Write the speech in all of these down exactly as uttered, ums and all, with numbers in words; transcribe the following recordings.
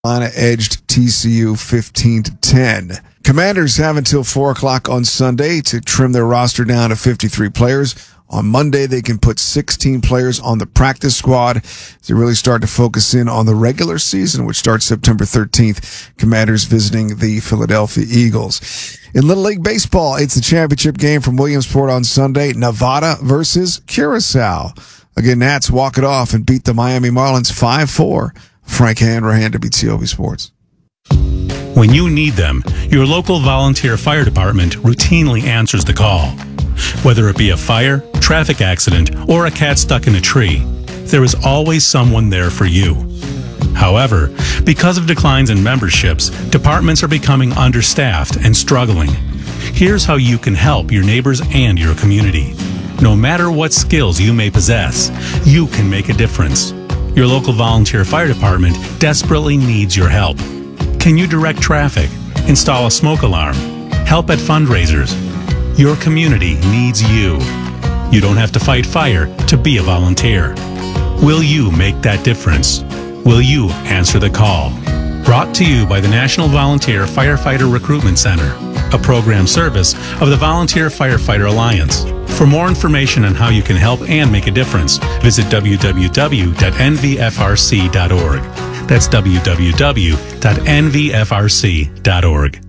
Carolina edged T C U fifteen to ten. Commanders have until four o'clock on Sunday to trim their roster down to fifty-three players. On Monday, they can put sixteen players on the practice squad as they really start to focus in on the regular season, which starts September thirteenth. Commanders visiting the Philadelphia Eagles. In Little League Baseball, it's the championship game from Williamsport on Sunday. Nevada versus Curacao. Again, Nats walk it off and beat the Miami Marlins five four. Frank Hanrahan, W T O P Sports. When you need them, your local volunteer fire department routinely answers the call. Whether it be a fire, traffic accident, or a cat stuck in a tree, there is always someone there for you. However, because of declines in memberships, departments are becoming understaffed and struggling. Here's how you can help your neighbors and your community. No matter what skills you may possess, you can make a difference. Your local volunteer fire department desperately needs your help. Can you direct traffic, install a smoke alarm, help at fundraisers? Your community needs you. You don't have to fight fire to be a volunteer. Will you make that difference? Will you answer the call? Brought to you by the National Volunteer Firefighter Recruitment Center, a program service of the Volunteer Firefighter Alliance. For more information on how you can help and make a difference, visit w w w dot n v f r c dot org. That's w w w dot n v f r c dot org.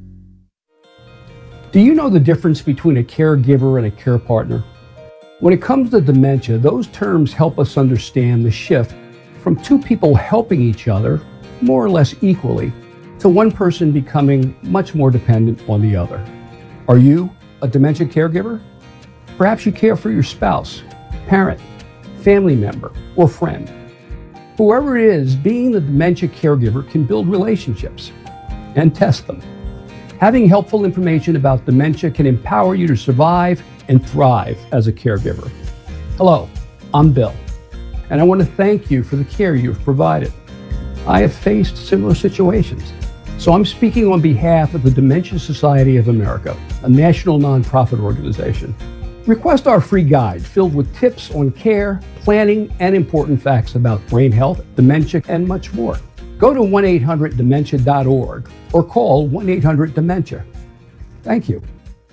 Do you know the difference between a caregiver and a care partner? When it comes to dementia, those terms help us understand the shift from two people helping each other, more or less equally, to one person becoming much more dependent on the other. Are you a dementia caregiver? Perhaps you care for your spouse, parent, family member, or friend. Whoever it is, being the dementia caregiver can build relationships and test them. Having helpful information about dementia can empower you to survive and thrive as a caregiver. Hello, I'm Bill, and I want to thank you for the care you've provided. I have faced similar situations, so I'm speaking on behalf of the Dementia Society of America, a national nonprofit organization. Request our free guide filled with tips on care, planning, and important facts about brain health, dementia, and much more. Go to one eight hundred dementia dot org or call one eight hundred dementia. Thank you.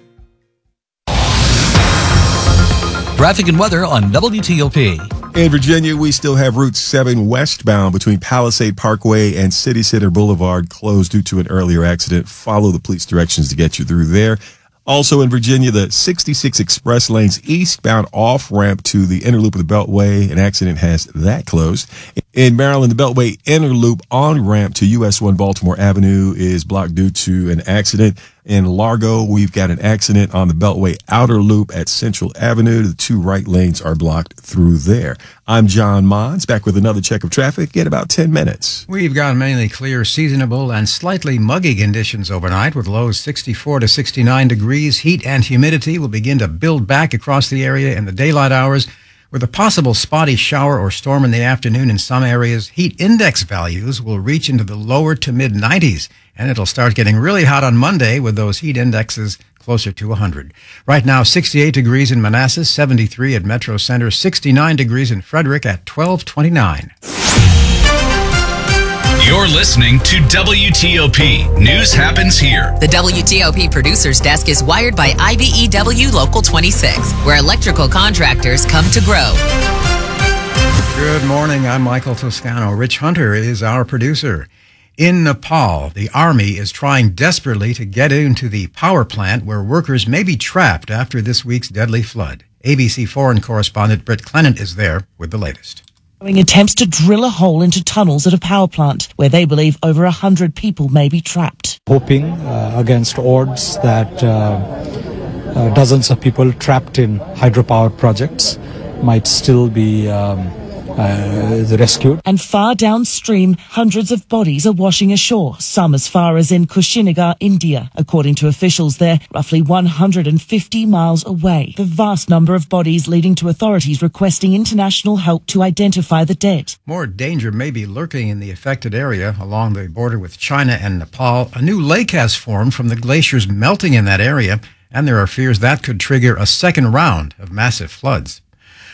Traffic and weather on W T O P. In Virginia, we still have Route seven westbound between Palisade Parkway and City Center Boulevard closed due to an earlier accident. Follow the police directions to get you through there. Also in Virginia, the sixty-six express lanes eastbound off-ramp to the inner loop of the Beltway. An accident has that closed. In Maryland, the Beltway inner loop on-ramp to U S one Baltimore Avenue is blocked due to an accident. In Largo, we've got an accident on the Beltway outer loop at Central Avenue. The two right lanes are blocked through there. I'm John Mons, back with another check of traffic in about ten minutes. We've got mainly clear, seasonable, and slightly muggy conditions overnight with lows sixty-four to sixty-nine degrees. Heat and humidity will begin to build back across the area in the daylight hours with a possible spotty shower or storm in the afternoon in some areas. Heat index values will reach into the lower to mid nineties, and it'll start getting really hot on Monday with those heat indexes closer to one hundred. Right now, sixty-eight degrees in Manassas, seventy-three at Metro Center, sixty-nine degrees in Frederick at twelve twenty-nine. You're listening to W T O P. News happens here. The W T O P Producers Desk is wired by I B E W Local twenty-six, where electrical contractors come to grow. Good morning. I'm Michael Toscano. Rich Hunter is our producer. In Nepal, the Army is trying desperately to get into the power plant where workers may be trapped after this week's deadly flood. A B C foreign correspondent Britt Clement is there with the latest. Attempts to drill a hole into tunnels at a power plant where they believe over one hundred people may be trapped. Hoping uh, against odds that uh, uh, dozens of people trapped in hydropower projects might still be um, uh, rescued. And far downstream, hundreds of bodies are washing ashore, some as far as in Kushinagar, India. According to officials there, roughly one hundred fifty miles away. The vast number of bodies leading to authorities requesting international help to identify the dead. More danger may be lurking in the affected area along the border with China and Nepal. A new lake has formed from the glaciers melting in that area, and there are fears that could trigger a second round of massive floods.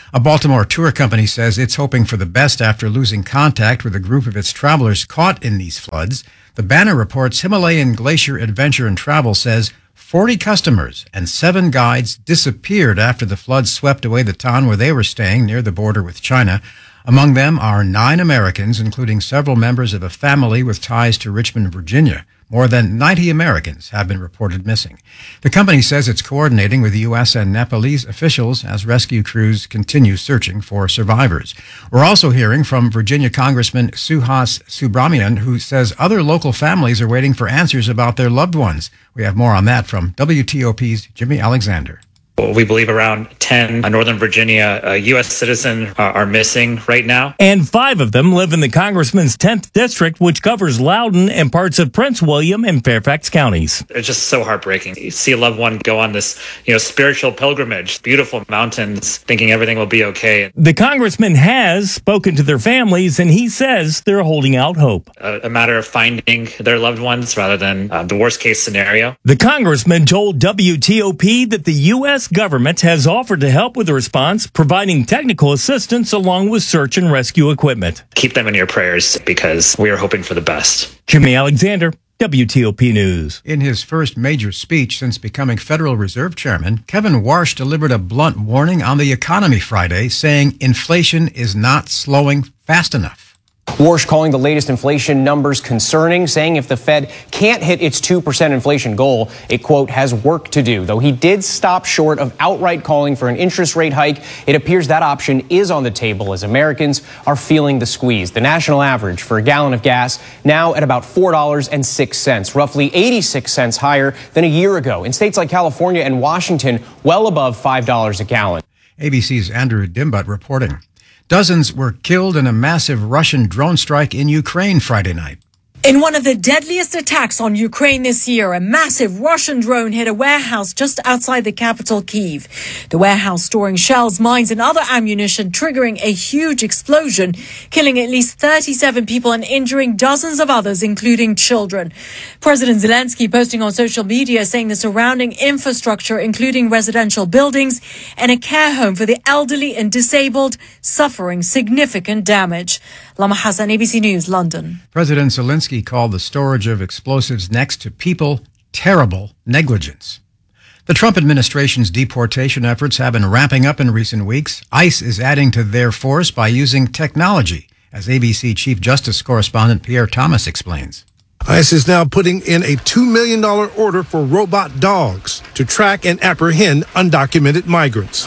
A Baltimore tour company says it's hoping for the best after losing contact with a group of its travelers caught in these floods. The Banner reports Himalayan Glacier Adventure and Travel says forty customers and seven guides disappeared after the floods swept away the town where they were staying near the border with China. Among them are nine Americans, including several members of a family with ties to Richmond, Virginia. More than ninety Americans have been reported missing. The company says it's coordinating with U S and Nepalese officials as rescue crews continue searching for survivors. We're also hearing from Virginia Congressman Suhas Subramanian, who says other local families are waiting for answers about their loved ones. We have more on that from W T O P's Jimmy Alexander. We believe around ten Northern Virginia uh, U S citizens are, are missing right now. And five of them live in the congressman's tenth district, which covers Loudoun and parts of Prince William and Fairfax counties. It's just so heartbreaking. You see a loved one go on this, you know, spiritual pilgrimage, beautiful mountains, thinking everything will be okay. The congressman has spoken to their families, and he says they're holding out hope. A, a matter of finding their loved ones rather than uh, the worst case scenario. The congressman told W T O P that the U S government has offered to help with the response, providing technical assistance along with search and rescue equipment. Keep them in your prayers because we are hoping for the best. Jimmy Alexander, W T O P News. In his first major speech since becoming Federal Reserve Chairman, Kevin Warsh delivered a blunt warning on the economy Friday, saying inflation is not slowing fast enough. Warsh calling the latest inflation numbers concerning, saying if the Fed can't hit its two percent inflation goal, it, quote, has work to do. Though he did stop short of outright calling for an interest rate hike, it appears that option is on the table as Americans are feeling the squeeze. The national average for a gallon of gas now at about four dollars and six cents, roughly eighty-six cents higher than a year ago. In states like California and Washington, well above five dollars a gallon. A B C's Andrew Dimbutt reporting. Dozens were killed in a massive Russian drone strike in Ukraine Friday night. In one of the deadliest attacks on Ukraine this year, a massive Russian drone hit a warehouse just outside the capital, Kyiv. The warehouse storing shells, mines and other ammunition, triggering a huge explosion, killing at least thirty-seven people and injuring dozens of others, including children. President Zelensky posting on social media saying the surrounding infrastructure, including residential buildings and a care home for the elderly and disabled, suffering significant damage. Lama Hassan, A B C News, London. President Zelensky called the storage of explosives next to people terrible negligence. The Trump administration's deportation efforts have been ramping up in recent weeks. ICE is adding to their force by using technology, as A B C Chief Justice correspondent Pierre Thomas explains. ICE is now putting in a two million dollars order for robot dogs to track and apprehend undocumented migrants.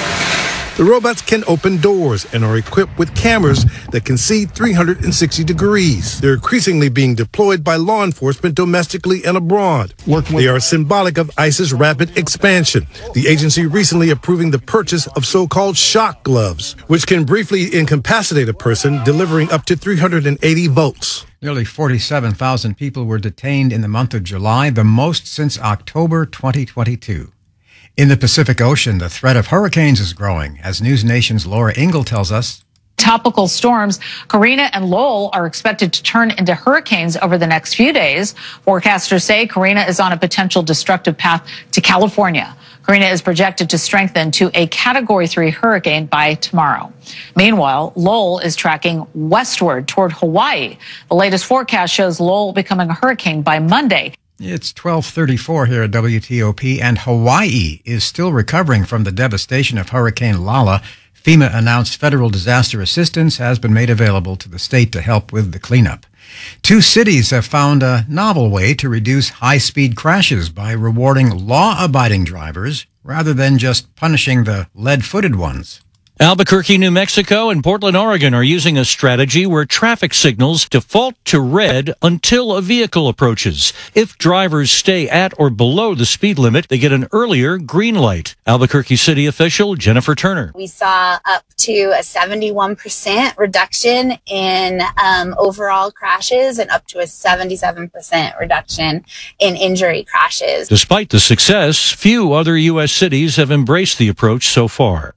The robots can open doors and are equipped with cameras that can see three hundred sixty degrees. They're increasingly being deployed by law enforcement domestically and abroad. They are symbolic of ICE's rapid expansion. The agency recently approving the purchase of so-called shock gloves, which can briefly incapacitate a person, delivering up to three hundred eighty volts. Nearly forty-seven thousand people were detained in the month of July, the most since October twenty twenty-two. In the Pacific Ocean, the threat of hurricanes is growing, as News Nation's Laura Ingle tells us. Tropical storms Karina and Lowell are expected to turn into hurricanes over the next few days. Forecasters say Karina is on a potential destructive path to California. Karina is projected to strengthen to a Category three hurricane by tomorrow. Meanwhile, Lowell is tracking westward toward Hawaii. The latest forecast shows Lowell becoming a hurricane by Monday. It's twelve thirty-four here at W T O P, and Hawaii is still recovering from the devastation of Hurricane Lala. FEMA announced federal disaster assistance has been made available to the state to help with the cleanup. Two cities have found a novel way to reduce high-speed crashes by rewarding law-abiding drivers rather than just punishing the lead-footed ones. Albuquerque, New Mexico, and Portland, Oregon are using a strategy where traffic signals default to red until a vehicle approaches. If drivers stay at or below the speed limit, they get an earlier green light. Albuquerque city official Jennifer Turner. We saw up to a seventy-one percent reduction in um, overall crashes and up to a seventy-seven percent reduction in injury crashes. Despite the success, few other U S cities have embraced the approach so far.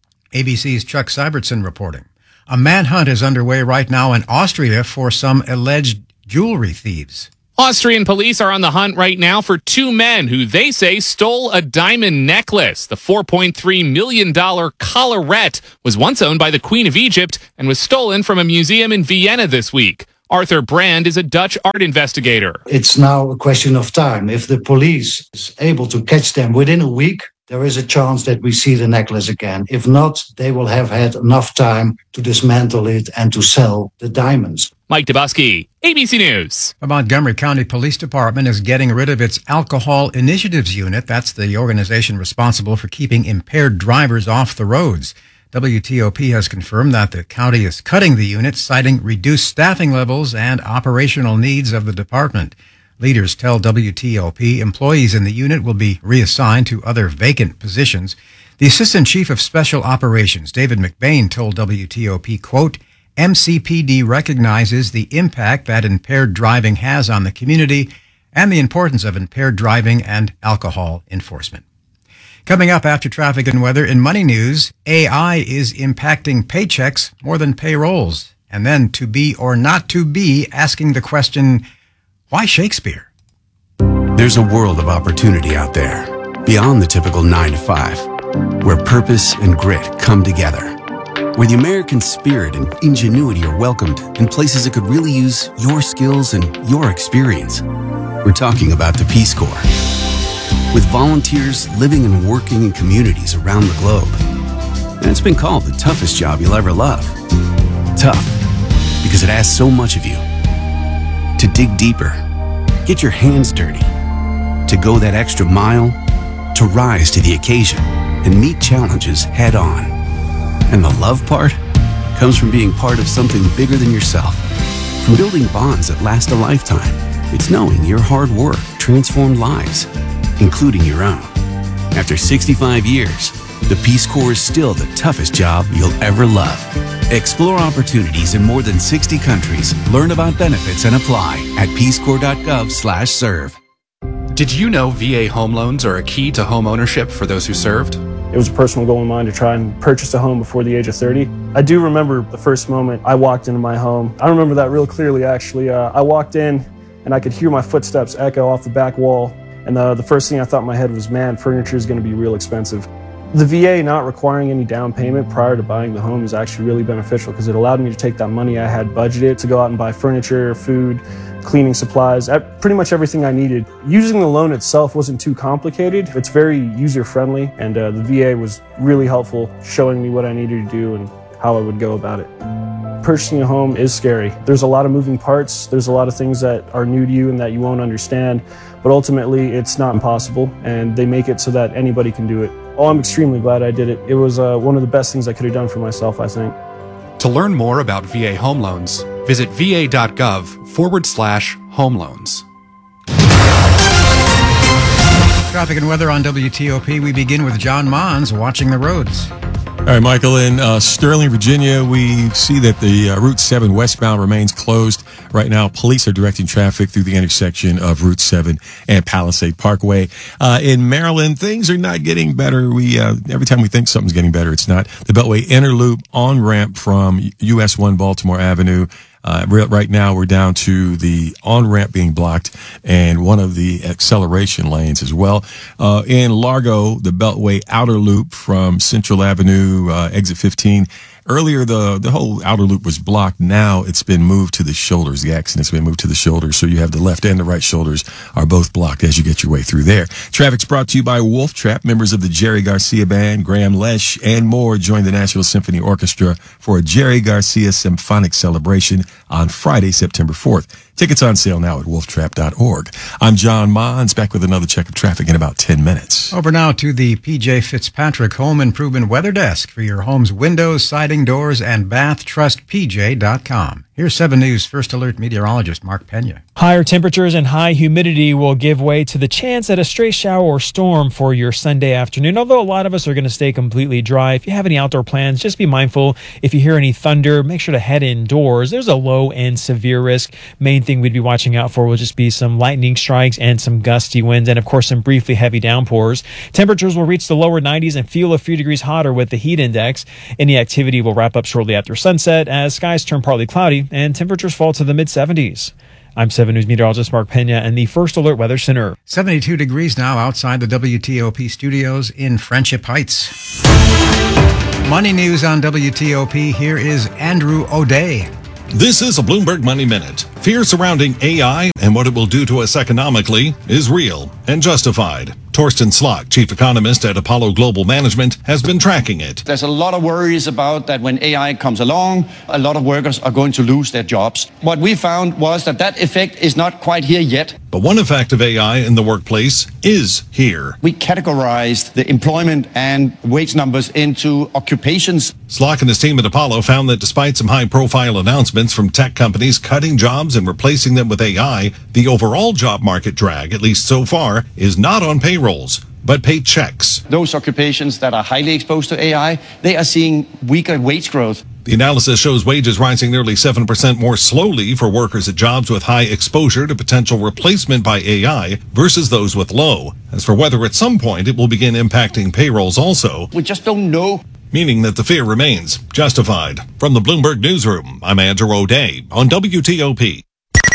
A B C's Chuck Syvertson reporting. A manhunt is underway right now in Austria for some alleged jewelry thieves. Austrian police are on the hunt right now for two men who they say stole a diamond necklace. The four point three million dollars collarette was once owned by the Queen of Egypt and was stolen from a museum in Vienna this week. Arthur Brand is a Dutch art investigator. It's now a question of time. If the police is able to catch them within a week, there is a chance that we see the necklace again. If not, they will have had enough time to dismantle it and to sell the diamonds. Mike Dubusky, A B C News. The Montgomery County Police Department is getting rid of its Alcohol Initiatives Unit. That's the organization responsible for keeping impaired drivers off the roads. W T O P has confirmed that the county is cutting the unit, citing reduced staffing levels and operational needs of the department. Leaders tell W T O P employees in the unit will be reassigned to other vacant positions. The Assistant Chief of Special Operations, David McBain, told W T O P, quote, M C P D recognizes the impact that impaired driving has on the community and the importance of impaired driving and alcohol enforcement. Coming up after traffic and weather in Money News, A I is impacting paychecks more than payrolls. And then to be or not to be, asking the question, why Shakespeare? There's a world of opportunity out there, beyond the typical nine to five, where purpose and grit come together, where the American spirit and ingenuity are welcomed in places that could really use your skills and your experience. We're talking about the Peace Corps. With volunteers living and working in communities around the globe. And it's been called the toughest job you'll ever love. Tough, because it asks so much of you. To dig deeper, get your hands dirty, to go that extra mile, to rise to the occasion and meet challenges head on. And the love part comes from being part of something bigger than yourself. From building bonds that last a lifetime, it's knowing your hard work transformed lives, including your own. After sixty-five years, the Peace Corps is still the toughest job you'll ever love. Explore opportunities in more than sixty countries. Learn about benefits and apply at peacecorps.gov slash serve. Did you know V A home loans are a key to home ownership for those who served? It was a personal goal of mine to try and purchase a home before the age of thirty. I do remember the first moment I walked into my home. I remember that real clearly, actually. Uh, I walked in and I could hear my footsteps echo off the back wall. And the, the first thing I thought in my head was, man, furniture is going to be real expensive. The V A not requiring any down payment prior to buying the home is actually really beneficial because it allowed me to take that money I had budgeted to go out and buy furniture, food, cleaning supplies, pretty much everything I needed. Using the loan itself wasn't too complicated. It's very user-friendly, and uh, the V A was really helpful, showing me what I needed to do and how I would go about it. Purchasing a home is scary. There's a lot of moving parts. There's a lot of things that are new to you and that you won't understand, but ultimately it's not impossible, and they make it so that anybody can do it. Oh, I'm extremely glad I did it. It was uh, one of the best things I could have done for myself, I think. To learn more about V A home loans, visit va.gov forward slash home loans. Traffic and weather on W T O P. We begin with John Mons watching the roads. All right, Michael, in uh, Sterling, Virginia, we see that the uh, Route seven westbound remains closed. Right now, police are directing traffic through the intersection of Route seven and Palisade Parkway. Uh, in Maryland, things are not getting better. We uh, every time we think something's getting better, it's not. The Beltway Inner Loop on-ramp from U S one Baltimore Avenue. Uh, right now, we're down to the on-ramp being blocked and one of the acceleration lanes as well. Uh, in Largo, the Beltway Outer Loop from Central Avenue, uh, exit fifteen. Earlier, the, the whole outer loop was blocked. Now it's been moved to the shoulders. The accident's been moved to the shoulders. So you have the left and the right shoulders are both blocked as you get your way through there. Traffic's brought to you by Wolf Trap. Members of the Jerry Garcia Band, Graham Lesh, and more join the Nashville Symphony Orchestra for a Jerry Garcia Symphonic Celebration on Friday, September fourth. Tickets on sale now at wolf trap dot org. I'm John Mons, back with another check of traffic in about ten minutes. Over now to the P J Fitzpatrick Home Improvement Weather Desk for your home's windows, siding, doors, and bath. Trust P J dot com. Here's seven News First Alert meteorologist Mark Pena. Higher temperatures and high humidity will give way to the chance at a stray shower or storm for your Sunday afternoon, although a lot of us are going to stay completely dry. If you have any outdoor plans, just be mindful. If you hear any thunder, make sure to head indoors. There's a low and severe risk. Main thing we'd be watching out for will just be some lightning strikes and some gusty winds, and of course some briefly heavy downpours. Temperatures will reach the lower nineties and feel a few degrees hotter with the heat index. Any activity will wrap up shortly after sunset as skies turn partly cloudy and temperatures fall to the mid seventies. I'm seven News meteorologist Mark Pena and the First Alert Weather Center. seventy-two degrees now outside the W T O P studios in Friendship Heights. Money news on W T O P. Here is Andrew O'Day. This is a Bloomberg Money Minute. Fear surrounding A I and what it will do to us economically is real and justified. Torsten Slok, chief economist at Apollo Global Management, has been tracking it. There's a lot of worries about that when A I comes along, a lot of workers are going to lose their jobs. What we found was that that effect is not quite here yet. But one effect of A I in the workplace is here. We categorized the employment and wage numbers into occupations. Slok and his team at Apollo found that despite some high-profile announcements from tech companies cutting jobs and replacing them with A I, the overall job market drag, at least so far, is not on payrolls, but paychecks. Those occupations that are highly exposed to A I, they are seeing weaker wage growth. The analysis shows wages rising nearly seven percent more slowly for workers at jobs with high exposure to potential replacement by A I versus those with low. As for whether at some point it will begin impacting payrolls also, we just don't know. Meaning that the fear remains justified. From the Bloomberg Newsroom, I'm Andrew O'Day on W T O P.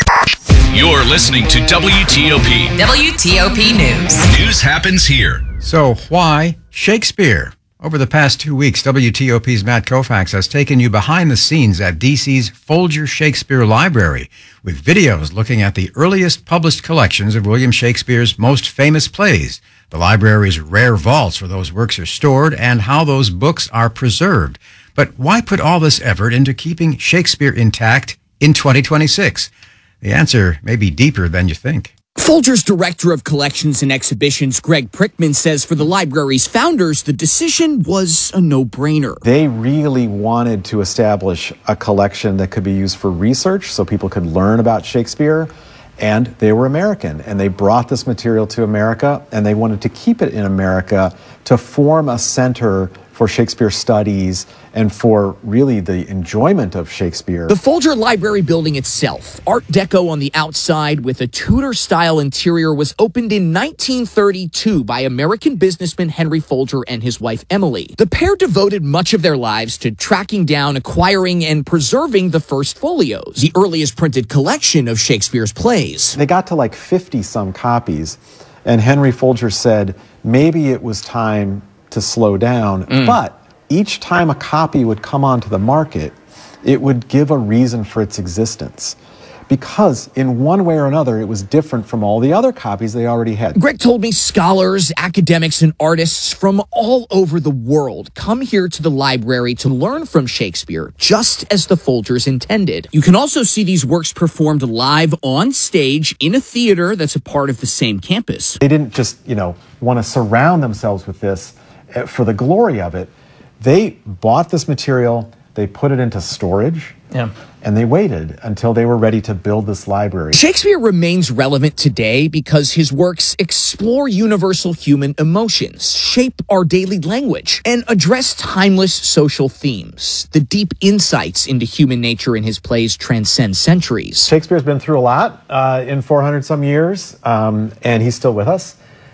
You're listening to W T O P. W T O P News. News happens here. So why Shakespeare? Over the past two weeks, W T O P's Matt Koufax has taken you behind the scenes at D C's Folger Shakespeare Library with videos looking at the earliest published collections of William Shakespeare's most famous plays, the library's rare vaults where those works are stored, and how those books are preserved. But why put all this effort into keeping Shakespeare intact in twenty twenty-six? The answer may be deeper than you think. Folger's Director of Collections and Exhibitions, Greg Prickman, says for the library's founders, the decision was a no-brainer. They really wanted to establish a collection that could be used for research so people could learn about Shakespeare, and they were American, and they brought this material to America, and they wanted to keep it in America to form a center for Shakespeare studies and for really the enjoyment of Shakespeare. The Folger Library building itself, Art Deco on the outside with a Tudor-style interior, was opened in nineteen thirty-two by American businessman Henry Folger and his wife Emily. The pair devoted much of their lives to tracking down, acquiring, and preserving the first folios, the earliest printed collection of Shakespeare's plays. They got to like fifty-some copies, and Henry Folger said maybe it was time to slow down, mm. but each time a copy would come onto the market, it would give a reason for its existence. Because in one way or another, it was different from all the other copies they already had. Greg told me scholars, academics, and artists from all over the world come here to the library to learn from Shakespeare, just as the Folgers intended. You can also see these works performed live on stage in a theater that's a part of the same campus. They didn't just, you know, want to surround themselves with this for the glory of it. They bought this material, they put it into storage, yeah. and they waited until they were ready to build this library. Shakespeare remains relevant today because his works explore universal human emotions, shape our daily language, and address timeless social themes. The deep insights into human nature in his plays transcend centuries. Shakespeare's been through a lot uh, in four hundred some years, um, and he's still with us.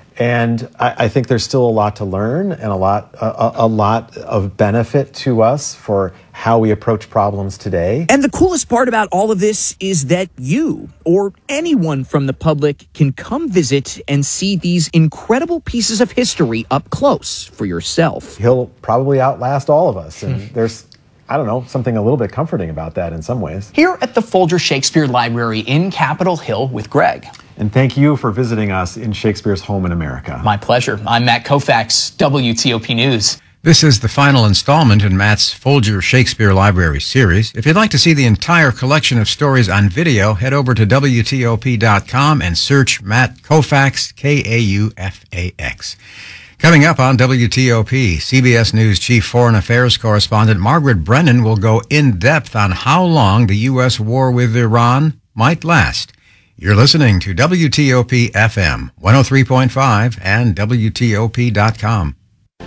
And I, I think there's still a lot to learn and a lot, a, a lot of benefit to us for how we approach problems today. And the coolest part about all of this is that you or anyone from the public can come visit and see these incredible pieces of history up close for yourself. He'll probably outlast all of us. And there's, I don't know, something a little bit comforting about that in some ways. Here at the Folger Shakespeare Library in Capitol Hill with Greg. And thank you for visiting us in Shakespeare's home in America. My pleasure. I'm Matt Koufax, W T O P News. This is the final installment in Matt's Folger Shakespeare Library series. If you'd like to see the entire collection of stories on video, head over to W T O P dot com and search Matt Koufax, K A U F A X. Coming up on W T O P, C B S News Chief Foreign Affairs Correspondent Margaret Brennan will go in depth on how long the U S war with Iran might last. You're listening to W T O P F M one oh three point five and W T O P dot com.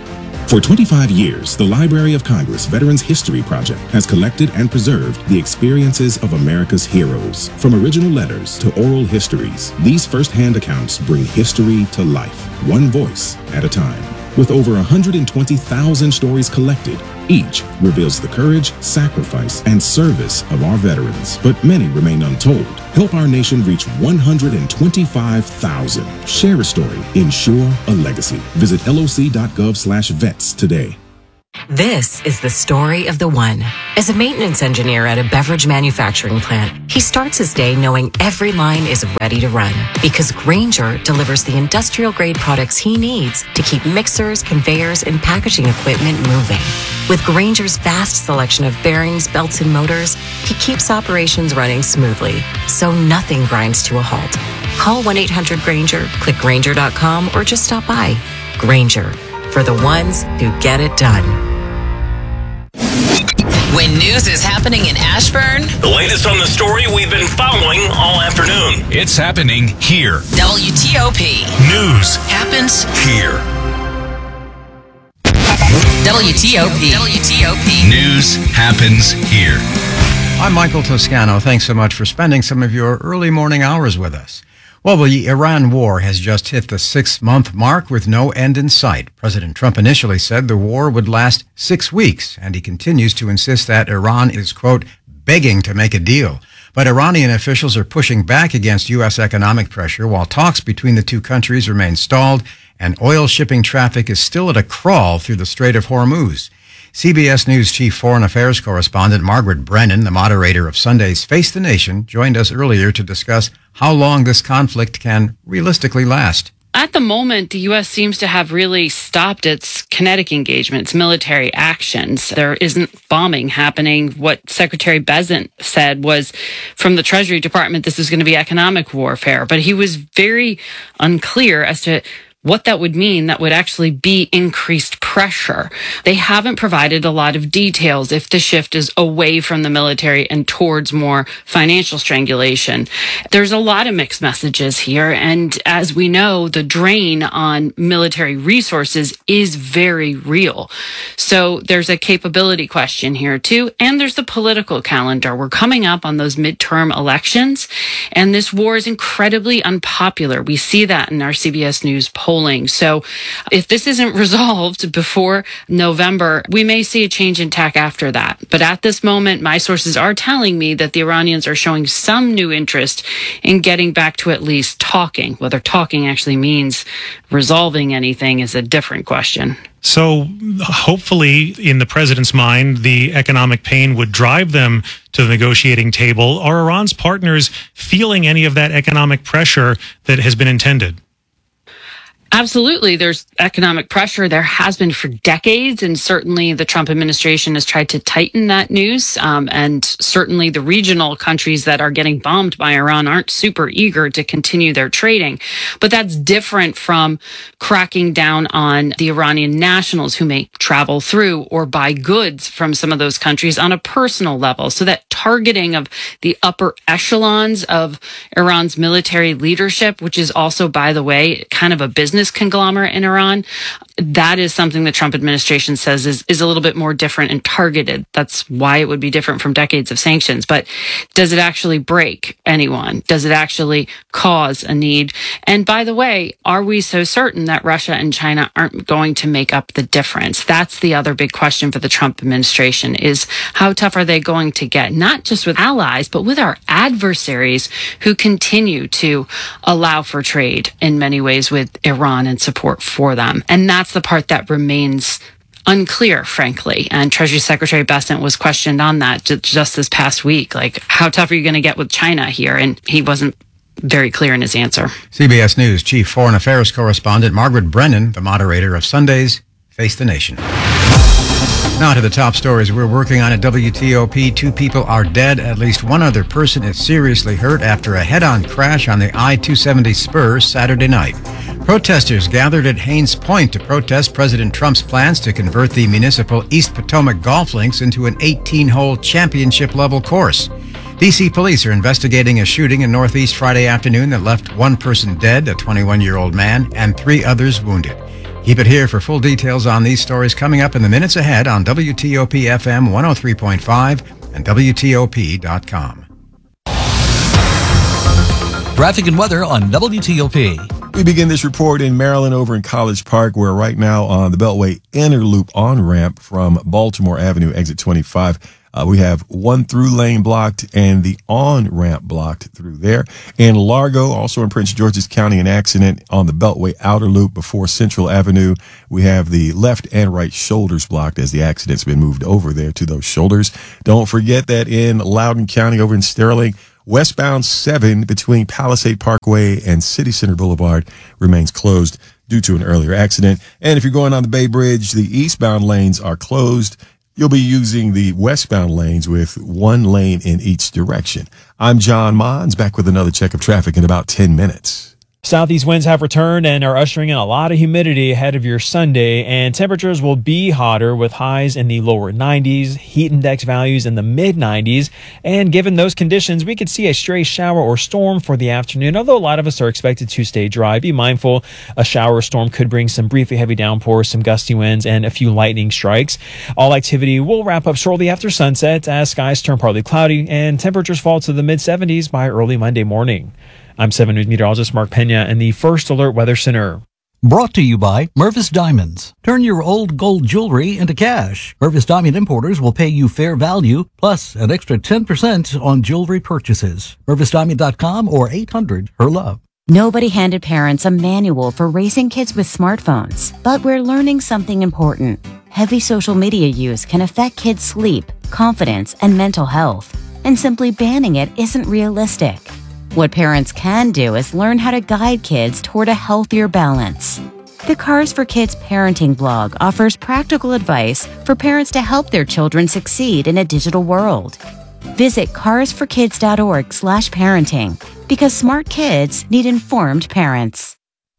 For twenty-five years, the Library of Congress Veterans History Project has collected and preserved the experiences of America's heroes. From original letters to oral histories, these first-hand accounts bring history to life, one voice at a time. With over one hundred twenty thousand stories collected, Each reveals the courage, sacrifice, and service of our veterans, but many remain untold. Help our nation reach one hundred twenty-five thousand. Share a story. Ensure a legacy. Visit loc.gov slash vets today. This is the story of the one. As a maintenance engineer at a beverage manufacturing plant, he starts his day knowing every line is ready to run because Grainger delivers the industrial-grade products he needs to keep mixers, conveyors, and packaging equipment moving. With Grainger's vast selection of bearings, belts, and motors, he keeps operations running smoothly, so nothing grinds to a halt. Call one eight hundred Grainger, click Grainger dot com, or just stop by. Grainger, for the ones who get it done. When news is happening in Ashburn, The latest on the story we've been following all afternoon. It's happening here. W T O P News happens here. W T O P. W T O P News happens here. I'm Michael Toscano. Thanks so much for spending some of your early morning hours with us. Well, the Iran war has just hit the six-month mark with no end in sight. President Trump initially said the war would last six weeks, and he continues to insist that Iran is, quote, begging to make a deal. But Iranian officials are pushing back against U S economic pressure while talks between the two countries remain stalled and oil shipping traffic is still at a crawl through the Strait of Hormuz. C B S News Chief Foreign Affairs Correspondent Margaret Brennan, the moderator of Sunday's Face the Nation, joined us earlier to discuss how long this conflict can realistically last. At the moment, the U S seems to have really stopped its kinetic engagement, its military actions. There isn't bombing happening. What Secretary Bessent said was from the Treasury Department, this is going to be economic warfare. But he was very unclear as to what that would mean. That would actually be increased pressure. They haven't provided a lot of details if the shift is away from the military and towards more financial strangulation. There's a lot of mixed messages here. And as we know, the drain on military resources is very real. So there's a capability question here too. And there's the political calendar. We're coming up on those midterm elections, and this war is incredibly unpopular. We see that in our C B S News polling. So if this isn't resolved before November, we may see a change in tack after that. But at this moment, my sources are telling me that the Iranians are showing some new interest in getting back to at least talking. Whether talking actually means resolving anything is a different question. So hopefully, in the president's mind, the economic pain would drive them to the negotiating table. Are Iran's partners feeling any of that economic pressure that has been intended? Absolutely. There's economic pressure. There has been for decades, and certainly the Trump administration has tried to tighten that noose. Um, and certainly the regional countries that are getting bombed by Iran aren't super eager to continue their trading. But that's different from cracking down on the Iranian nationals who may travel through or buy goods from some of those countries on a personal level. So that targeting of the upper echelons of Iran's military leadership, which is also, by the way, kind of a business conglomerate in Iran, that is something the Trump administration says is, is a little bit more different and targeted. That's why it would be different from decades of sanctions. But does it actually break anyone? Does it actually cause a need? And by the way, are we so certain that Russia and China aren't going to make up the difference? That's the other big question for the Trump administration, is how tough are they going to get, not just with allies, but with our adversaries who continue to allow for trade in many ways with Iran and support for them. And that's the part that remains unclear, frankly. And Treasury Secretary Bessent was questioned on that just this past week. Like, how tough are you going to get with China here? And he wasn't very clear in his answer. C B S News Chief Foreign Affairs Correspondent Margaret Brennan, the moderator of Sunday's Face the Nation. Now to the top stories we're working on at W T O P. Two people are dead. At least one other person is seriously hurt after a head-on crash on the I two seventy spur Saturday night. Protesters gathered at Haynes Point to protest President Trump's plans to convert the municipal East Potomac golf links into an eighteen-hole championship-level course. D C police are investigating a shooting in Northeast Friday afternoon that left one person dead, a twenty-one-year-old man, and three others wounded. Keep it here for full details on these stories coming up in the minutes ahead on W T O P F M one oh three point five and W T O P dot com. Traffic and weather on W T O P. We begin this report in Maryland over in College Park, where right now on the Beltway Inner Loop on-ramp from Baltimore Avenue, exit twenty-five, uh, we have one through lane blocked and the on-ramp blocked through there. In Largo, also in Prince George's County, an accident on the Beltway Outer Loop before Central Avenue. We have the left and right shoulders blocked as the accident's been moved over there to those shoulders. Don't forget that in Loudoun County over in Sterling, westbound seven between Palisade Parkway and City Center Boulevard remains closed due to an earlier accident. And if you're going on the Bay Bridge, the eastbound lanes are closed. You'll be using the westbound lanes with one lane in each direction. I'm John Mons, back with another check of traffic in about ten minutes. Southeast winds have returned and are ushering in a lot of humidity ahead of your Sunday, and temperatures will be hotter with highs in the lower nineties, heat index values in the mid nineties, and given those conditions, we could see a stray shower or storm for the afternoon, although a lot of us are expected to stay dry. Be mindful, a shower or storm could bring some briefly heavy downpours, some gusty winds, and a few lightning strikes. All activity will wrap up shortly after sunset as skies turn partly cloudy and temperatures fall to the mid seventies by early Monday morning. I'm seven News meteorologist Mark Pena in the First Alert Weather Center. Brought to you by Mervis Diamonds. Turn your old gold jewelry into cash. Mervis Diamond Importers will pay you fair value plus an extra ten percent on jewelry purchases. Mervis Diamond dot com or eight hundred her love. Nobody handed parents a manual for raising kids with smartphones, but we're learning something important. Heavy social media use can affect kids' sleep, confidence, and mental health, and simply banning it isn't realistic. What parents can do is learn how to guide kids toward a healthier balance. The Cars for Kids parenting blog offers practical advice for parents to help their children succeed in a digital world. Visit cars for kids dot org slash parenting because smart kids need informed parents.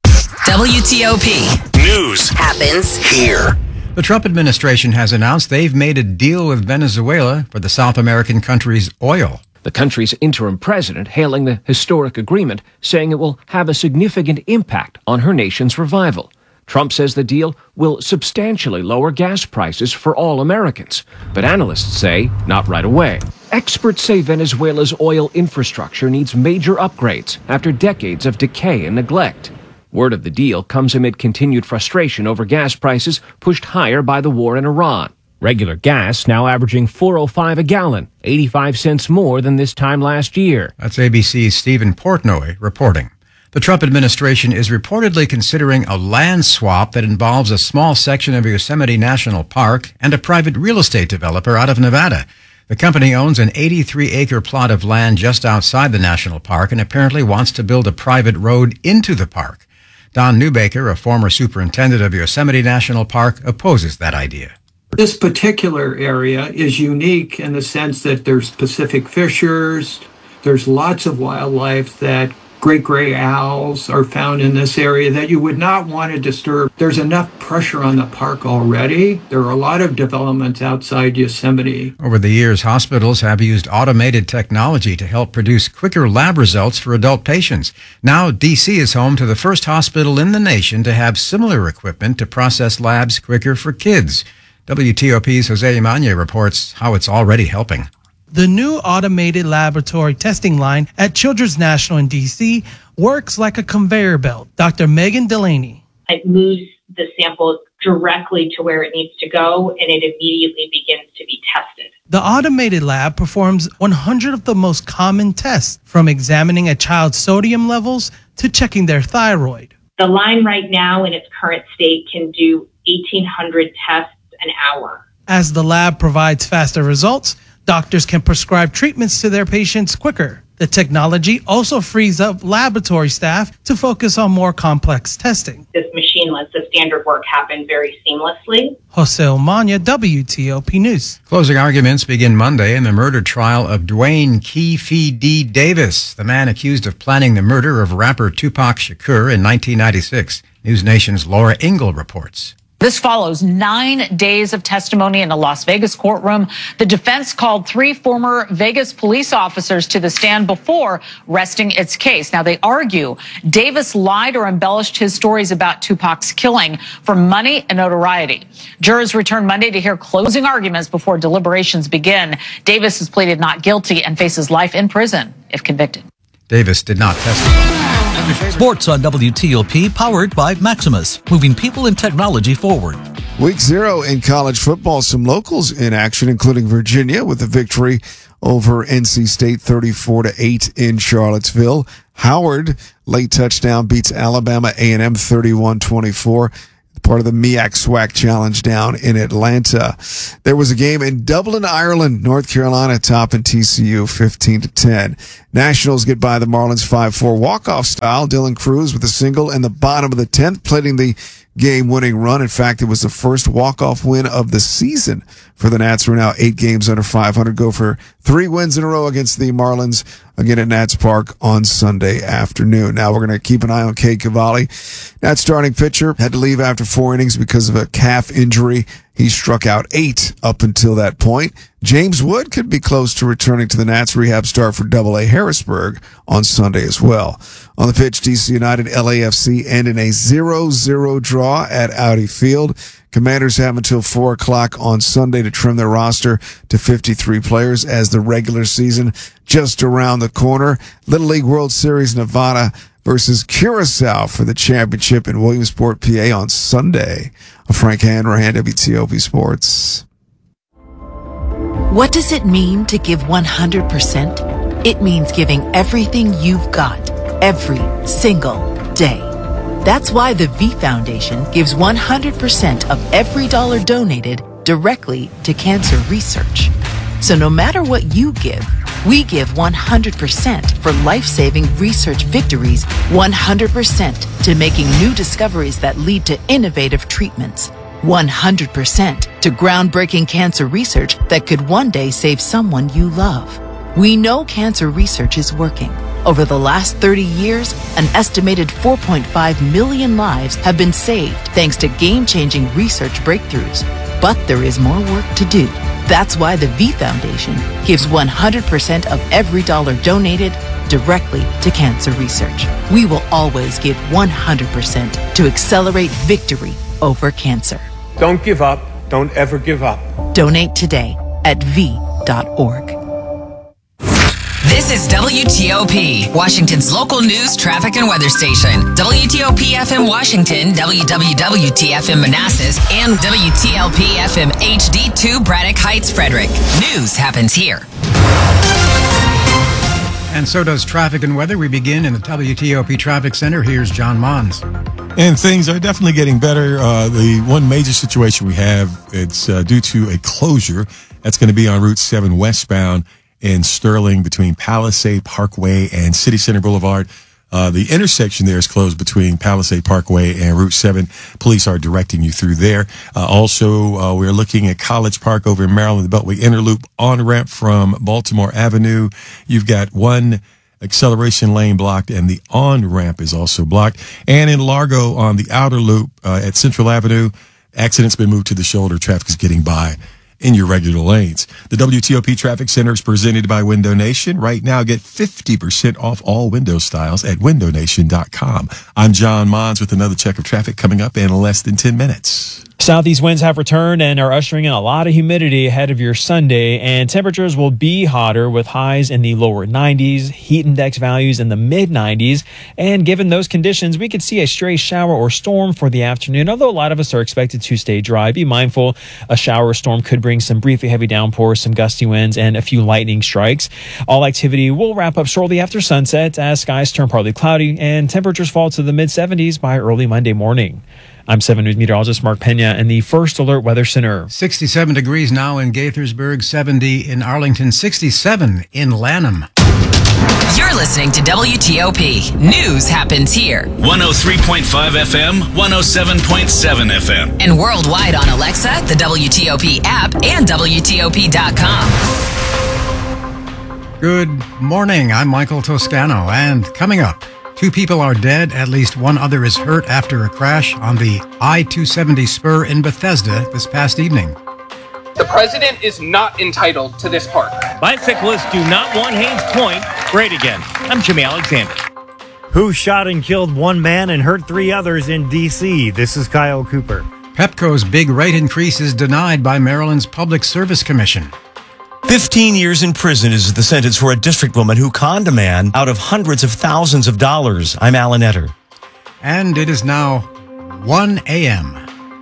W T O P News happens here. The Trump administration has announced they've made a deal with Venezuela for the South American country's oil. The country's interim president hailing the historic agreement, saying it will have a significant impact on her nation's revival. Trump says the deal will substantially lower gas prices for all Americans, but analysts say not right away. Experts say Venezuela's oil infrastructure needs major upgrades after decades of decay and neglect. Word of the deal comes amid continued frustration over gas prices pushed higher by the war in Iran. Regular gas now averaging four oh five a gallon, eighty-five cents more than this time last year. That's A B C's Stephen Portnoy reporting. The Trump administration is reportedly considering a land swap that involves a small section of Yosemite National Park and a private real estate developer out of Nevada. The company owns an eighty-three acre plot of land just outside the national park and apparently wants to build a private road into the park. Don Newbaker, a former superintendent of Yosemite National Park, opposes that idea. This particular area is unique in the sense that there's Pacific fishers, there's lots of wildlife that great gray owls are found in this area that you would not want to disturb. There's enough pressure on the park already. There are a lot of developments outside Yosemite. Over the years, hospitals have used automated technology to help produce quicker lab results for adult patients. Now, D C is home to the first hospital in the nation to have similar equipment to process labs quicker for kids. W T O P's Jose Imanye reports how it's already helping. The new automated laboratory testing line at Children's National in D C works like a conveyor belt. Doctor Megan Delaney. It moves the sample directly to where it needs to go, and it immediately begins to be tested. The automated lab performs one hundred of the most common tests, from examining a child's sodium levels to checking their thyroid. The line right now in its current state can do eighteen hundred tests an hour. As the lab provides faster results, doctors can prescribe treatments to their patients quicker. The technology also frees up laboratory staff to focus on more complex testing. This machine lets the standard work happen very seamlessly. Jose Omania, W T O P News. Closing arguments begin Monday in the murder trial of Dwayne Keefe D. Davis, the man accused of planning the murder of rapper Tupac Shakur in nineteen ninety-six. News Nation's Laura Ingle reports. This follows nine days of testimony in a Las Vegas courtroom. The defense called three former Vegas police officers to the stand before resting its case. Now, they argue Davis lied or embellished his stories about Tupac's killing for money and notoriety. Jurors return Monday to hear closing arguments before deliberations begin. Davis has pleaded not guilty and faces life in prison if convicted. Davis did not testify. Sports on W T O P, powered by Maximus, moving people and technology forward. Week zero in college football. Some locals in action, including Virginia, with a victory over N C State thirty-four to eight in Charlottesville. Howard, late touchdown, beats Alabama A and M thirty-one twenty-four. Part of the M E A C SWAC Challenge down in Atlanta. There was a game in Dublin, Ireland. North Carolina topping T C U fifteen to ten. Nationals get by the Marlins five four walk-off style. Dylan Cruz with a single in the bottom of the tenth, plating the game-winning run. In fact, it was the first walk-off win of the season for the Nats, who are now eight games under five hundred. Go for three wins in a row against the Marlins again at Nats Park on Sunday afternoon. Now we're going to keep an eye on Cade Cavalli. Nats starting pitcher had to leave after four innings because of a calf injury. He struck out eight up until that point. James Wood could be close to returning to the Nats. Rehab start for Double A Harrisburg on Sunday as well. On the pitch, D C United L A F C end in a zero zero draw at Audi Field. Commanders have until four o'clock on Sunday to trim their roster to fifty-three players as the regular season just around the corner. Little League World Series Nevada versus Curacao for the championship in Williamsport, P A on Sunday. I'm Frank Hanrahan, W T O P Sports. What does it mean to give one hundred percent? It means giving everything you've got, every single day. That's why the V Foundation gives one hundred percent of every dollar donated directly to cancer research. So no matter what you give, we give one hundred percent for life-saving research victories, one hundred percent to making new discoveries that lead to innovative treatments, one hundred percent to groundbreaking cancer research that could one day save someone you love. We know cancer research is working. Over the last thirty years, an estimated four point five million lives have been saved thanks to game-changing research breakthroughs. But there is more work to do. That's why the V Foundation gives one hundred percent of every dollar donated directly to cancer research. We will always give one hundred percent to accelerate victory over cancer. Don't give up. Don't ever give up. Donate today at v dot org. This is W T O P, Washington's local news, traffic, and weather station. W T O P F M Washington, W W W T F M Manassas, and W T L P F M H D two Braddock Heights, Frederick. News happens here. And so does traffic and weather. We begin in the W T O P Traffic Center. Here's John Mons. And things are definitely getting better. Uh, the one major situation we have, it's uh, due to a closure. That's going to be on Route seven westbound in Sterling between Palisade Parkway and City Center Boulevard. Uh, the intersection there is closed between Palisade Parkway and Route seven. Police are directing you through there. Uh, also, uh, we're looking at College Park over in Maryland, the Beltway Interloop on-ramp from Baltimore Avenue. You've got one acceleration lane blocked, and the on-ramp is also blocked. And in Largo on the outer loop uh, at Central Avenue, accident's been moved to the shoulder. Traffic is getting by in your regular lanes. The W T O P Traffic Center is presented by Window Nation. Right now, get fifty percent off all window styles at window nation dot com. I'm John Mons with another check of traffic coming up in less than ten minutes. Southeast winds have returned and are ushering in a lot of humidity ahead of your Sunday, and temperatures will be hotter with highs in the lower nineties, heat index values in the mid nineties, and given those conditions, we could see a stray shower or storm for the afternoon, although a lot of us are expected to stay dry. Be mindful, a shower or storm could bring some briefly heavy downpours, some gusty winds, and a few lightning strikes. All activity will wrap up shortly after sunset as skies turn partly cloudy and temperatures fall to the mid seventies by early Monday morning. I'm seven News meteorologist Mark Pena in the First Alert Weather Center. sixty-seven degrees now in Gaithersburg, seventy in Arlington, sixty-seven in Lanham. You're listening to W T O P. News happens here. one oh three point five F M, one oh seven point seven F M. And worldwide on Alexa, the W T O P app, and W T O P dot com. Good morning. I'm Michael Toscano, and coming up, two people are dead, at least one other is hurt after a crash on the I two seventy spur in Bethesda this past evening. The president is not entitled to this park. Bicyclists do not want Haynes Point great again. I'm Jimmy Alexander. Who shot and killed one man and hurt three others in D C? This is Kyle Cooper. Pepco's big rate increase is denied by Maryland's Public Service Commission. fifteen years in prison is the sentence for a district woman who conned a man out of hundreds of thousands of dollars. I'm Alan Etter. And it is now one a.m.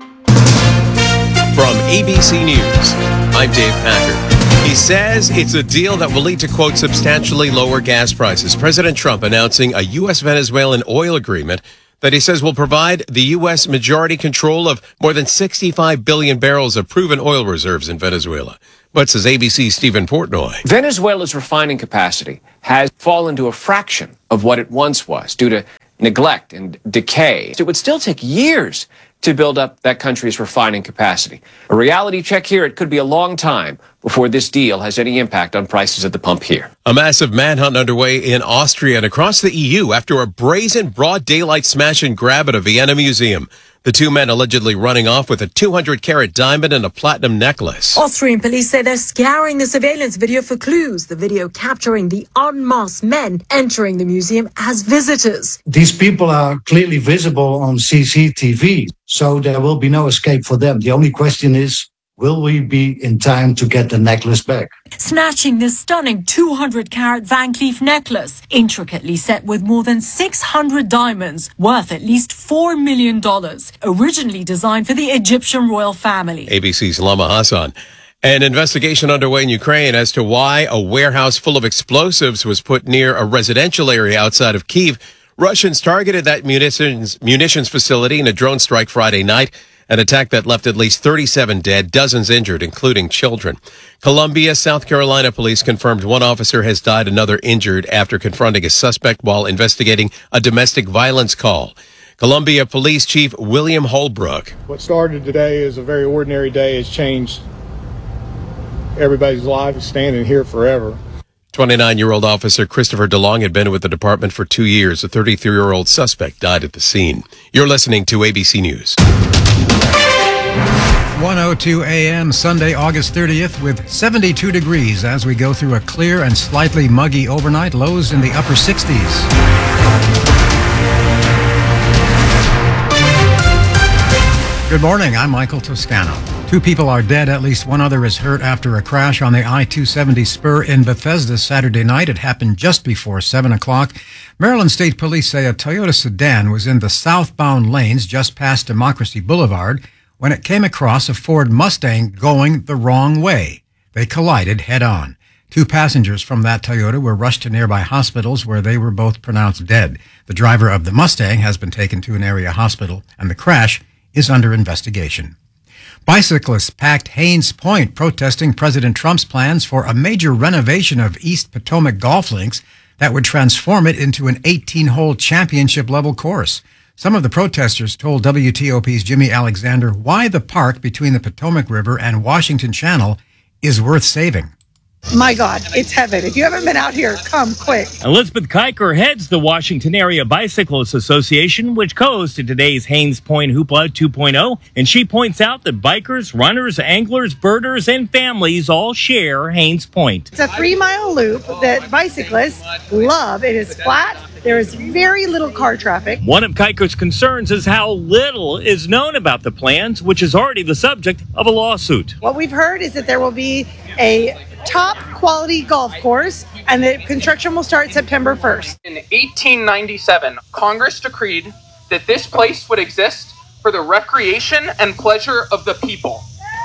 From A B C News, I'm Dave Packard. He says it's a deal that will lead to, quote, substantially lower gas prices. President Trump announcing a U S Venezuelan oil agreement that he says will provide the U S majority control of more than sixty-five billion barrels of proven oil reserves in Venezuela. But says A B C's Stephen Portnoy. Venezuela's refining capacity has fallen to a fraction of what it once was due to neglect and decay. It would still take years to build up that country's refining capacity. A reality check here, it could be a long time before this deal has any impact on prices at the pump here. A massive manhunt underway in Austria and across the E U after a brazen broad daylight smash and grab at a Vienna museum. The two men allegedly running off with a two hundred carat diamond and a platinum necklace. Austrian police say they're scouring the surveillance video for clues. The video capturing the unmasked men entering the museum as visitors. These people are clearly visible on C C T V, so there will be no escape for them. The only question is, will we be in time to get the necklace back? Snatching this stunning two hundred carat Van Cleef necklace, intricately set with more than six hundred diamonds, worth at least four million dollars, originally designed for the Egyptian royal family. A B C's Lama Hassan. An investigation underway in Ukraine as to why a warehouse full of explosives was put near a residential area outside of Kyiv. Russians targeted that munitions, munitions facility in a drone strike Friday night. An attack that left at least thirty-seven dead, dozens injured, including children. Columbia, South Carolina police confirmed one officer has died, another injured after confronting a suspect while investigating a domestic violence call. Columbia Police Chief William Holbrook. What started today as a very ordinary day has changed everybody's life, standing here forever. twenty-nine-year-old officer Christopher DeLong had been with the department for two years. A thirty-three-year-old suspect died at the scene. You're listening to A B C News. one oh two a.m. Sunday, August thirtieth with seventy-two degrees as we go through a clear and slightly muggy overnight, lows in the upper sixties. Good morning, I'm Michael Toscano. Two people are dead, at least one other is hurt after a crash on the I two seventy spur in Bethesda Saturday night. It happened just before seven o'clock. Maryland State Police say a Toyota sedan was in the southbound lanes just past Democracy Boulevard when it came across a Ford Mustang going the wrong way. They collided head-on. Two passengers from that Toyota were rushed to nearby hospitals where they were both pronounced dead. The driver of the Mustang has been taken to an area hospital, and the crash is under investigation. Bicyclists packed Haynes Point protesting President Trump's plans for a major renovation of East Potomac golf links that would transform it into an eighteen-hole championship-level course. Some of the protesters told W T O P's Jimmy Alexander why the park between the Potomac River and Washington Channel is worth saving. My God, it's heaven. If you haven't been out here, come quick. Elizabeth Kiker heads the Washington Area Bicyclists Association, which goes to today's Haynes Point Hoopla two point oh, and she points out that bikers, runners, anglers, birders, and families all share Haynes Point. It's a three-mile loop that bicyclists love. It is flat. There is very little car traffic. One of Kiker's concerns is how little is known about the plans, which is already the subject of a lawsuit. What we've heard is that there will be a top quality golf course and the construction will start September first. In eighteen ninety-seven, Congress decreed that this place would exist for the recreation and pleasure of the people.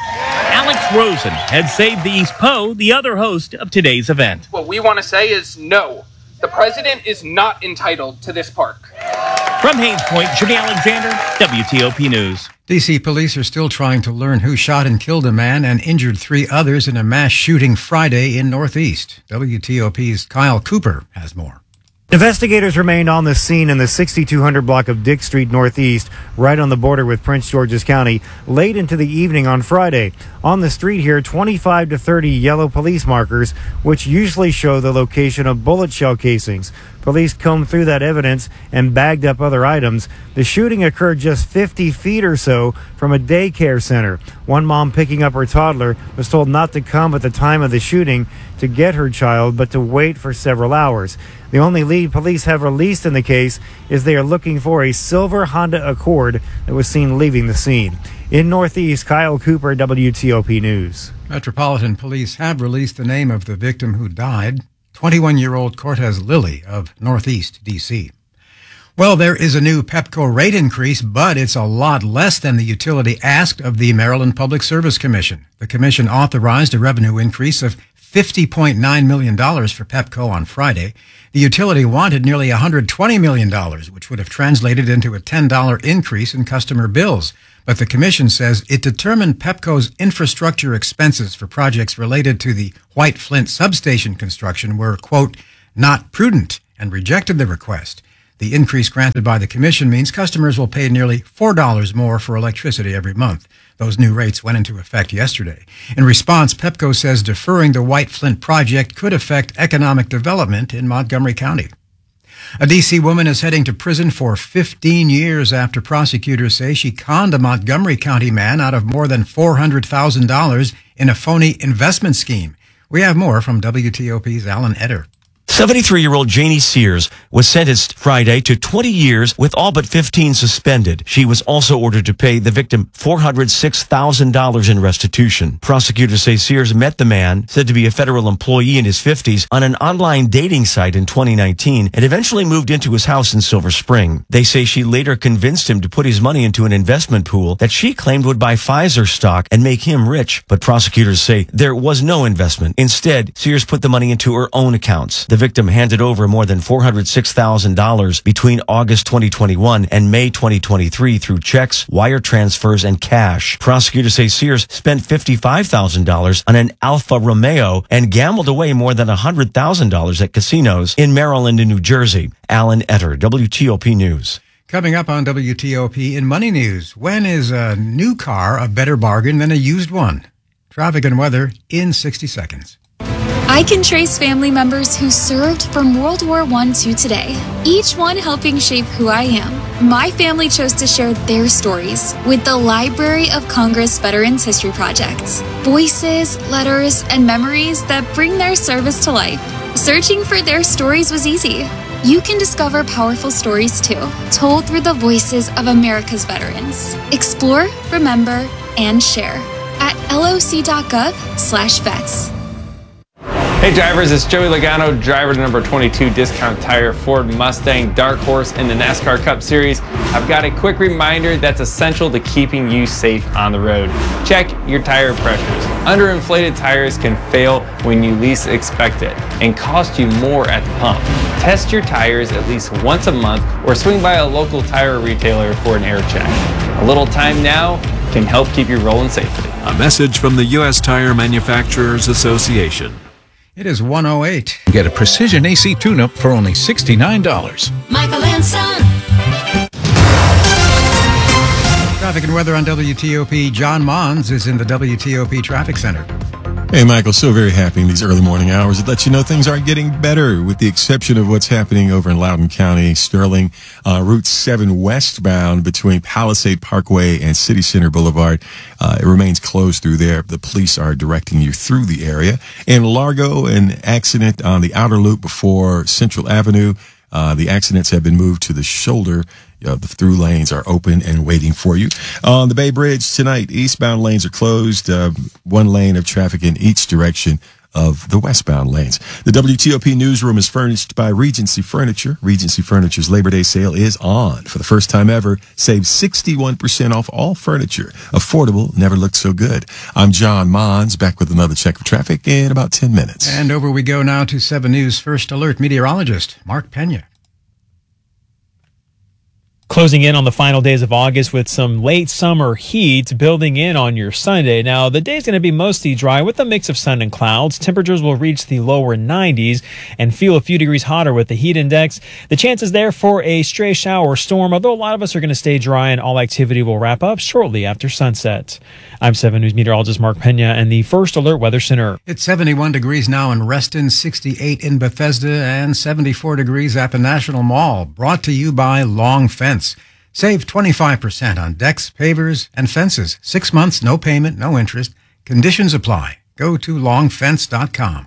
Alex Rosen had saved the East Po, the other host of today's event. What we want to say is no. The president is not entitled to this park. From Haynes Point, Jimmy Alexander, W T O P News. D C police are still trying to learn who shot and killed a man and injured three others in a mass shooting Friday in Northeast. W T O P's Kyle Cooper has more. Investigators remained on the scene in the sixty-two hundred block of Dick Street Northeast, right on the border with Prince George's County, late into the evening on Friday. On the street here, twenty-five to thirty yellow police markers, which usually show the location of bullet shell casings. Police combed through that evidence and bagged up other items. The shooting occurred just fifty feet or so from a daycare center. One mom picking up her toddler was told not to come at the time of the shooting to get her child, but to wait for several hours. The only lead police have released in the case is they are looking for a silver Honda Accord that was seen leaving the scene. In Northeast, Kyle Cooper, W T O P News. Metropolitan Police have released the name of the victim who died, twenty-one-year-old Cortez Lilly of Northeast D C. Well, there is a new Pepco rate increase, but it's a lot less than the utility asked of the Maryland Public Service Commission. The commission authorized a revenue increase of fifty point nine million dollars for Pepco on Friday. The utility wanted nearly one hundred twenty million dollars, which would have translated into a ten dollars increase in customer bills. But the commission says it determined Pepco's infrastructure expenses for projects related to the White Flint substation construction were, quote, not prudent, and rejected the request. The increase granted by the commission means customers will pay nearly four dollars more for electricity every month. Those new rates went into effect yesterday. In response, Pepco says deferring the White Flint project could affect economic development in Montgomery County. A D C woman is heading to prison for fifteen years after prosecutors say she conned a Montgomery County man out of more than four hundred thousand dollars in a phony investment scheme. We have more from W T O P's Alan Etter. seventy-three-year-old Janie Sears was sentenced Friday to twenty years with all but fifteen suspended. She was also ordered to pay the victim four hundred six thousand dollars in restitution. Prosecutors say Sears met the man, said to be a federal employee in his fifties, on an online dating site in twenty nineteen and eventually moved into his house in Silver Spring. They say she later convinced him to put his money into an investment pool that she claimed would buy Pfizer stock and make him rich. But prosecutors say there was no investment. Instead, Sears put the money into her own accounts. The victim handed over more than four hundred six thousand dollars between August twenty twenty-one and May twenty twenty-three through checks, wire transfers, and cash. Prosecutors say Sears spent fifty-five thousand dollars on an Alfa Romeo and gambled away more than one hundred thousand dollars at casinos in Maryland and New Jersey. Alan Etter, W T O P News. Coming up on W T O P in Money News, when is a new car a better bargain than a used one? Traffic and weather in sixty seconds. I can trace family members who served from World War One to today, each one helping shape who I am. My family chose to share their stories with the Library of Congress Veterans History Project. Voices, letters, and memories that bring their service to life. Searching for their stories was easy. You can discover powerful stories too, told through the voices of America's veterans. Explore, remember, and share at loc.gov slash vets. Hey drivers, it's Joey Logano, driver to number twenty-two Discount Tire Ford Mustang Dark Horse in the NASCAR Cup Series. I've got a quick reminder that's essential to keeping you safe on the road. Check your tire pressures. Underinflated tires can fail when you least expect it and cost you more at the pump. Test your tires at least once a month or swing by a local tire retailer for an air check. A little time now can help keep you rolling safely. A message from the U S Tire Manufacturers Association. It is one oh eight. Get a precision A C tune-up for only sixty-nine dollars. Michael and Son. Traffic and weather on W T O P. John Mons is in the W T O P Traffic Center. Hey, Michael, so very happy in these early morning hours. It lets you know things aren't getting better, with the exception of what's happening over in Loudoun County, Sterling, uh, Route seven westbound between Palisade Parkway and City Center Boulevard. Uh, it remains closed through there. The police are directing you through the area. In Largo, an accident on the outer loop before Central Avenue. Uh, the accidents have been moved to the shoulder. Uh, the through lanes are open and waiting for you. On the Bay Bridge tonight, eastbound lanes are closed. Uh, one lane of traffic in each direction of the westbound lanes. The W T O P newsroom is furnished by Regency Furniture. Regency Furniture's Labor Day sale is on. For the first time ever, save sixty-one percent off all furniture. Affordable, never looked so good. I'm John Mons, back with another check of traffic in about ten minutes. And over we go now to seven News First Alert meteorologist Mark Pena. Closing in on the final days of August with some late summer heat building in on your Sunday. Now, the day's going to be mostly dry with a mix of sun and clouds. Temperatures will reach the lower nineties and feel a few degrees hotter with the heat index. The chances there for a stray shower or storm, although a lot of us are going to stay dry and all activity will wrap up shortly after sunset. I'm seven News meteorologist Mark Pena and the First Alert Weather Center. It's seventy-one degrees now in Reston, sixty-eight in Bethesda, and seventy-four degrees at the National Mall. Brought to you by Long Fence. Save twenty-five percent on decks, pavers, and fences. Six months, no payment, no interest. Conditions apply. Go to long fence dot com.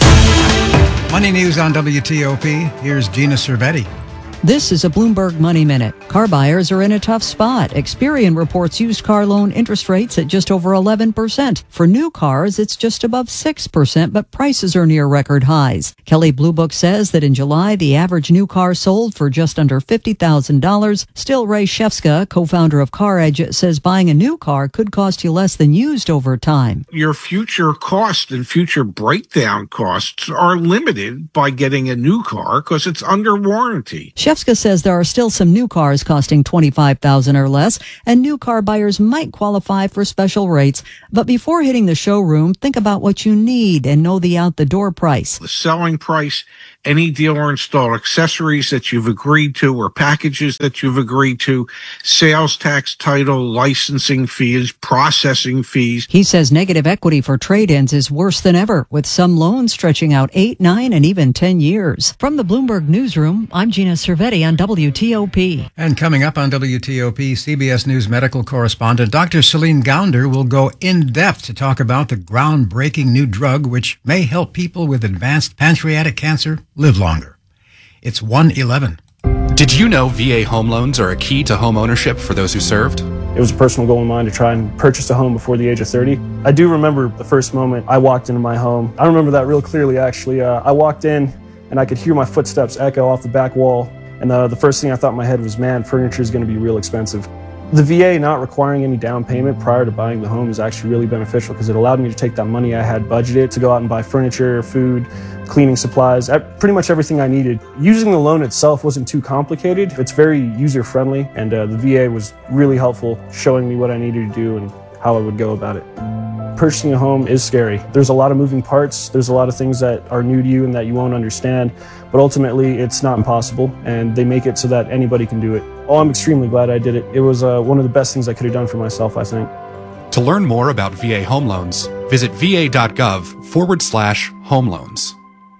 Money news on W T O P. Here's Gina Cervetti. This is a Bloomberg Money Minute. Car buyers are in a tough spot. Experian reports used car loan interest rates at just over eleven percent. For new cars, it's just above six percent, but prices are near record highs. Kelley Blue Book says that in July, the average new car sold for just under fifty thousand dollars. Still, Ray Shefska, co-founder of CarEdge, says buying a new car could cost you less than used over time. Your future cost and future breakdown costs are limited by getting a new car because it's under warranty. Shefska says there are still some new cars costing twenty-five thousand dollars or less, and new car buyers might qualify for special rates. But before hitting the showroom, think about what you need and know the out-the-door price. The selling price, any dealer installed accessories that you've agreed to or packages that you've agreed to, sales tax, title, licensing fees, processing fees. He says negative equity for trade-ins is worse than ever, with some loans stretching out eight, nine, and even ten years. From the Bloomberg Newsroom, I'm Gina Cervetti on W T O P. And coming up on W T O P, C B S News medical correspondent Doctor Celine Gounder will go in-depth to talk about the groundbreaking new drug which may help people with advanced pancreatic cancer live longer. It's one eleven. Did you know V A home loans are a key to home ownership for those who served? It was a personal goal of mine to try and purchase a home before the age of thirty. I do remember the first moment I walked into my home. I remember that real clearly, actually. Uh, I walked in and I could hear my footsteps echo off the back wall. And uh, the first thing I thought in my head was, man, furniture is going to be real expensive. The V A not requiring any down payment prior to buying the home is actually really beneficial because it allowed me to take that money I had budgeted to go out and buy furniture, food, cleaning supplies, pretty much everything I needed. Using the loan itself wasn't too complicated. It's very user-friendly, and uh, the V A was really helpful, showing me what I needed to do and how I would go about it. Purchasing a home is scary. There's a lot of moving parts. There's a lot of things that are new to you and that you won't understand, but ultimately it's not impossible, and they make it so that anybody can do it. Oh, I'm extremely glad I did it. It was uh, one of the best things I could have done for myself, I think. To learn more about V A home loans, visit va.gov forward slash home loans.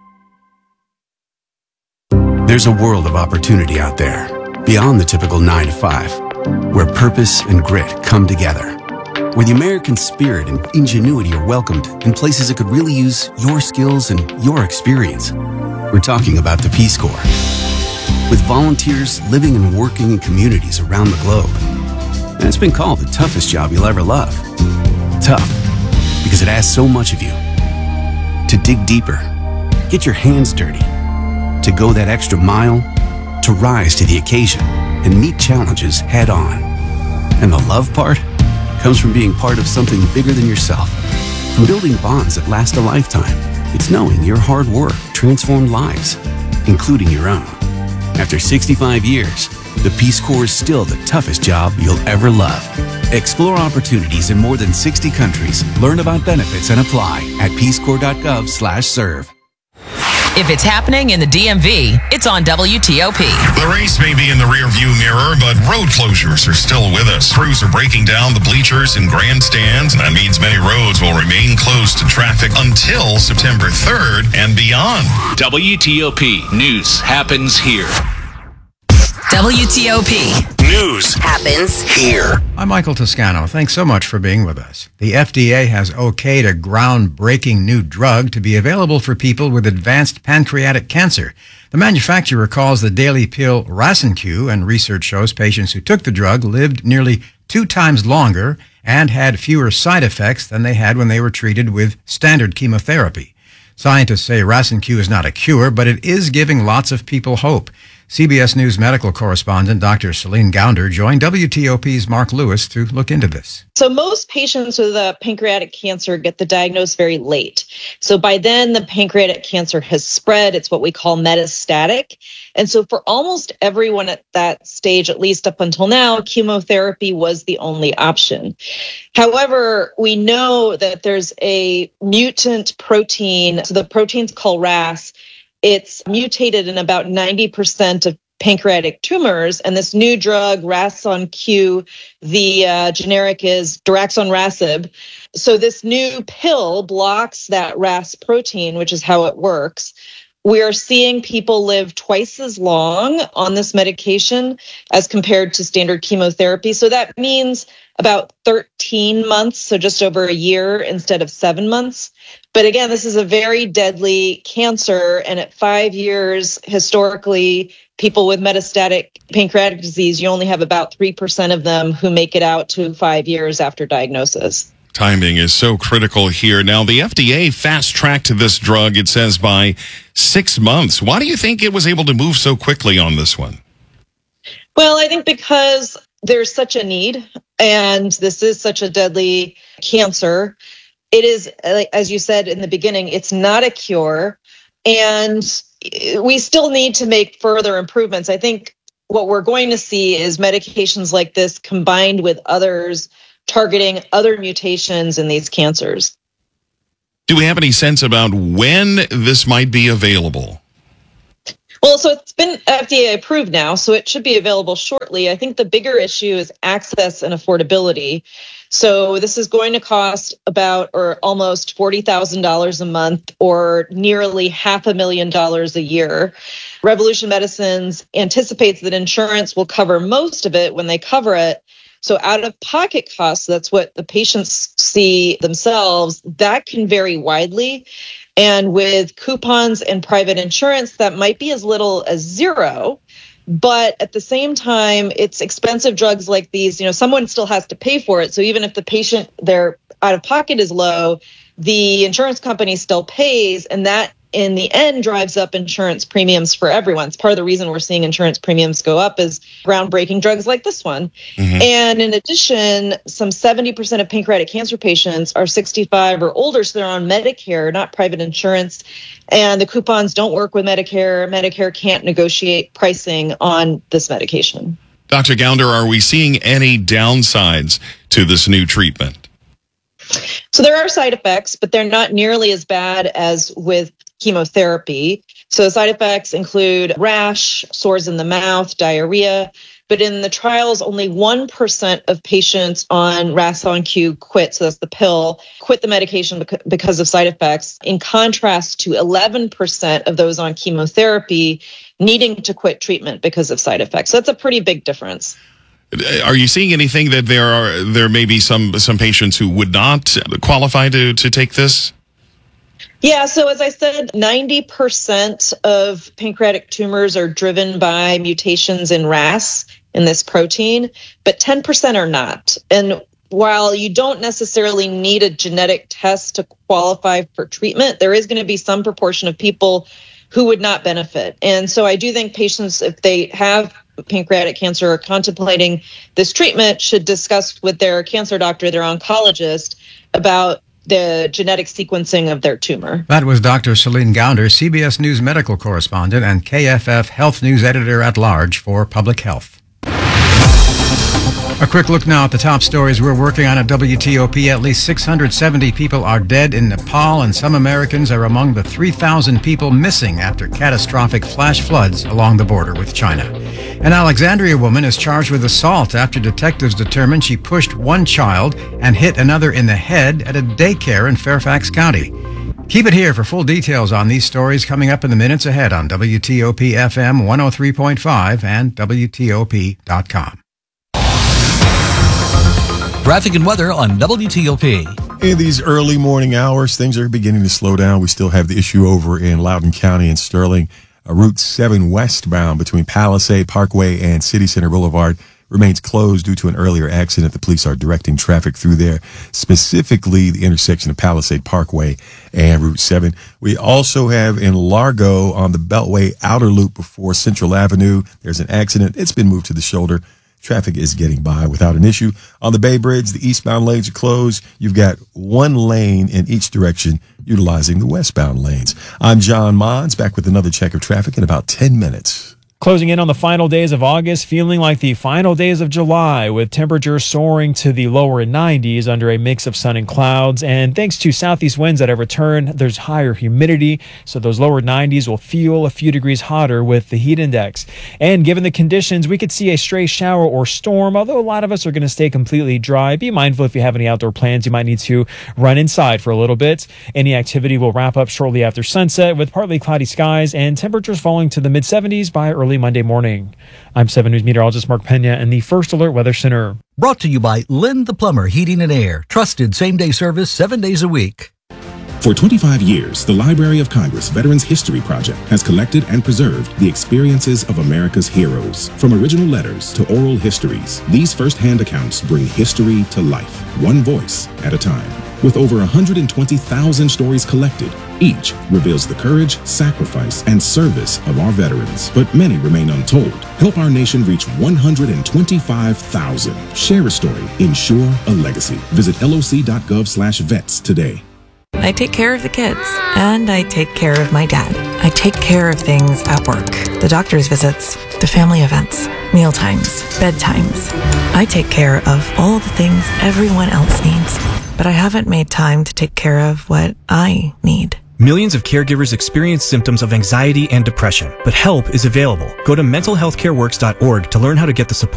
There's a world of opportunity out there, beyond the typical nine to five, where purpose and grit come together. Where the American spirit and ingenuity are welcomed in places that could really use your skills and your experience. We're talking about the Peace Corps. With volunteers living and working in communities around the globe. And it's been called the toughest job you'll ever love. Tough, because it asks so much of you. To dig deeper, get your hands dirty, to go that extra mile, to rise to the occasion and meet challenges head on. And the love part comes from being part of something bigger than yourself. From building bonds that last a lifetime. It's knowing your hard work transformed lives, including your own. After sixty-five years, the Peace Corps is still the toughest job you'll ever love. Explore opportunities in more than sixty countries. Learn about benefits and apply at peacecorps.gov slash serve. If it's happening in the D M V, it's on W T O P. The race may be in the rearview mirror, but road closures are still with us. Crews are breaking down the bleachers and grandstands, and that means many roads will remain closed to traffic until September third and beyond. W T O P News happens here. W T O P News happens here. I'm Michael Toscano. Thanks so much for being with us. The F D A has okayed a groundbreaking new drug to be available for people with advanced pancreatic cancer. The manufacturer calls the daily pill Rasenq, and research shows patients who took the drug lived nearly two times longer and had fewer side effects than they had when they were treated with standard chemotherapy. Scientists say Rasenq is not a cure, but it is giving lots of people hope. C B S News medical correspondent Doctor Celine Gounder joined W T O P's Mark Lewis to look into this. So most patients with uh, pancreatic cancer get the diagnosis very late. So by then, the pancreatic cancer has spread. It's what we call metastatic. And so for almost everyone at that stage, at least up until now, chemotherapy was the only option. However, we know that there's a mutant protein. So the protein's called R A S. It's mutated in about ninety percent of pancreatic tumors, and this new drug, Ras-on-Q, the uh, generic is daraxonrasib. So this new pill blocks that R A S protein, which is how it works. We are seeing people live twice as long on this medication as compared to standard chemotherapy. So that means about thirteen months, so just over a year instead of seven months. But again, this is a very deadly cancer, and at five years, historically, people with metastatic pancreatic disease, you only have about three percent of them who make it out to five years after diagnosis. Timing is so critical here. Now, the F D A fast-tracked this drug, it says, by six months. Why do you think it was able to move so quickly on this one? Well, I think because there's such a need, and this is such a deadly cancer. It is, as you said in the beginning, it's not a cure, and we still need to make further improvements. I think what we're going to see is medications like this combined with others targeting other mutations in these cancers. Do we have any sense about when this might be available? Well, so it's been F D A approved now, so it should be available shortly. I think the bigger issue is access and affordability. So this is going to cost about or almost forty thousand dollars a month, or nearly half a million dollars a year. Revolution Medicines anticipates that insurance will cover most of it when they cover it. So out-of-pocket costs, that's what the patients see themselves, that can vary widely. And with coupons and private insurance, that might be as little as zero. But at the same time, it's expensive drugs like these. You know, someone still has to pay for it. So even if the patient, their out-of-pocket is low, the insurance company still pays, and that in the end drives up insurance premiums for everyone. It's part of the reason we're seeing insurance premiums go up is groundbreaking drugs like this one. Mm-hmm. And in addition, some seventy percent of pancreatic cancer patients are sixty-five or older, so they're on Medicare, not private insurance. And the coupons don't work with Medicare. Medicare can't negotiate pricing on this medication. Doctor Gounder, are we seeing any downsides to this new treatment? So there are side effects, but they're not nearly as bad as with chemotherapy. So side effects include rash, sores in the mouth, diarrhea. But in the trials, only one percent of patients on Ras-on-Q quit, so that's the pill, quit the medication because of side effects, in contrast to eleven percent of those on chemotherapy needing to quit treatment because of side effects. So that's a pretty big difference. Are you seeing anything that there are there may be some some patients who would not qualify to, to take this? Yeah, so as I said, ninety percent of pancreatic tumors are driven by mutations in R A S, in this protein, but ten percent are not. And while you don't necessarily need a genetic test to qualify for treatment, there is going to be some proportion of people who would not benefit. And so I do think patients, if they have pancreatic cancer or contemplating this treatment, should discuss with their cancer doctor, their oncologist, about the genetic sequencing of their tumor. That was Doctor Celine Gounder, C B S News medical correspondent and K F F Health News editor at large for Public Health. A quick look now at the top stories we're working on at W T O P. At least six hundred seventy people are dead in Nepal, and some Americans are among the three thousand people missing after catastrophic flash floods along the border with China. An Alexandria woman is charged with assault after detectives determined she pushed one child and hit another in the head at a daycare in Fairfax County. Keep it here for full details on these stories coming up in the minutes ahead on W T O P F M one oh three point five and W T O P dot com. Traffic and weather on W T O P. In these early morning hours, things are beginning to slow down. We still have the issue over in Loudoun County and Sterling. Uh, Route seven westbound between Palisade Parkway and City Center Boulevard remains closed due to an earlier accident. The police are directing traffic through there, specifically the intersection of Palisade Parkway and Route seven. We also have in Largo on the Beltway outer loop before Central Avenue. There's an accident. It's been moved to the shoulder. Traffic is getting by without an issue. On the Bay Bridge, the eastbound lanes are closed. You've got one lane in each direction utilizing the westbound lanes. I'm John Mons, back with another check of traffic in about ten minutes. Closing in on the final days of August, feeling like the final days of July, with temperatures soaring to the lower nineties under a mix of sun and clouds. And thanks to southeast winds that have returned, there's higher humidity, so those lower nineties will feel a few degrees hotter with the heat index. And given the conditions, we could see a stray shower or storm, although a lot of us are going to stay completely dry. Be mindful if you have any outdoor plans, you might need to run inside for a little bit. Any activity will wrap up shortly after sunset with partly cloudy skies and temperatures falling to the mid seventies by early Monday morning. I'm seven News meteorologist Mark Pena in the First Alert Weather Center. Brought to you by Lynn the Plumber Heating and Air. Trusted same-day service seven days a week. For twenty-five years, the Library of Congress Veterans History Project has collected and preserved the experiences of America's heroes. From original letters to oral histories, these first-hand accounts bring history to life, one voice at a time. With over one hundred twenty thousand stories collected, each reveals the courage, sacrifice, and service of our veterans. But many remain untold. Help our nation reach one hundred twenty-five thousand. Share a story. Ensure a legacy. Visit L O C dot gov slash vets today. I take care of the kids, and I take care of my dad. I take care of things at work. The doctor's visits, the family events, meal times, bedtimes. I take care of all the things everyone else needs. But I haven't made time to take care of what I need. Millions of caregivers experience symptoms of anxiety and depression, but help is available. Go to mental health care works dot org to learn how to get the support